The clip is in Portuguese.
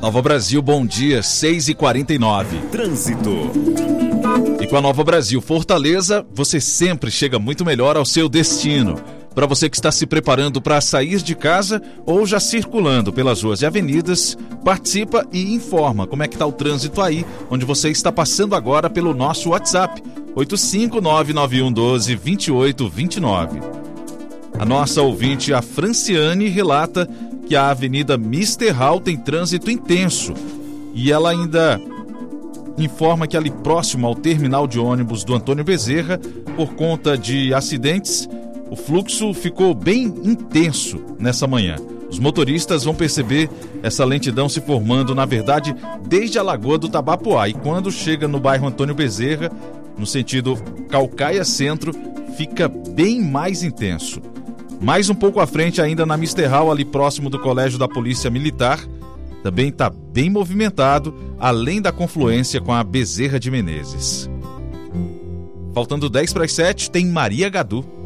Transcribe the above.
Nova Brasil, bom dia, 6h49. Trânsito. E com a Nova Brasil Fortaleza, você sempre chega muito melhor ao seu destino. Para você que está se preparando para sair de casa ou já circulando pelas ruas e avenidas, participa e informa como é que está o trânsito aí, onde você está passando agora pelo nosso WhatsApp, 85991122829. A nossa ouvinte, a Franciane, relata que a Avenida Mister Hall tem trânsito intenso e ela ainda informa que ali próximo ao terminal de ônibus do Antônio Bezerra, por conta de acidentes, o fluxo ficou bem intenso nessa manhã. Os motoristas vão perceber essa lentidão se formando, na verdade, desde a Lagoa do Tabapuá, e quando chega no bairro Antônio Bezerra, no sentido Caucaia Centro, fica bem mais intenso. Mais um pouco à frente, ainda na Mister Hall, ali próximo do Colégio da Polícia Militar, também está bem movimentado, além da confluência com a Bezerra de Menezes. Faltando 10 para as 7, tem Maria Gadu.